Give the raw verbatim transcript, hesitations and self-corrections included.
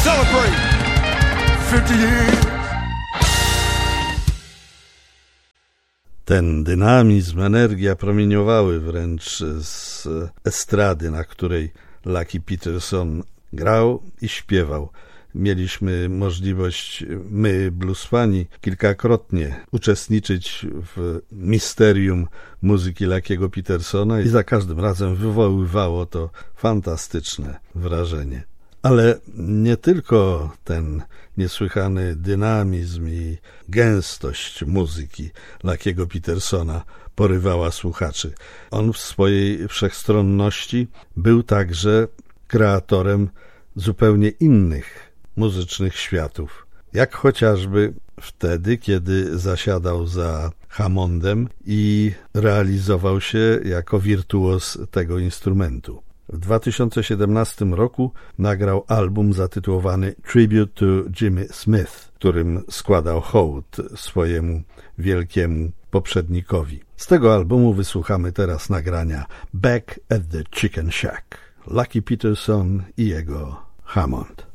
celebrate fifty years. Ten dynamizm, energia promieniowały wręcz z estrady, na której Lucky Peterson grał i śpiewał. Mieliśmy możliwość, my, bluesfani, kilkakrotnie uczestniczyć w misterium muzyki Lucky'ego Petersona i za każdym razem wywoływało to fantastyczne wrażenie. Ale nie tylko ten niesłychany dynamizm i gęstość muzyki Lucky'ego Petersona porywała słuchaczy. On w swojej wszechstronności był także kreatorem zupełnie innych muzycznych światów, jak chociażby wtedy, kiedy zasiadał za Hammondem i realizował się jako wirtuoz tego instrumentu. W dwa tysiące siedemnastym roku nagrał album zatytułowany Tribute to Jimmy Smith, którym składał hołd swojemu wielkiemu poprzednikowi. Z tego albumu wysłuchamy teraz nagrania Back at the Chicken Shack. Lucky Peterson i jego Hammond.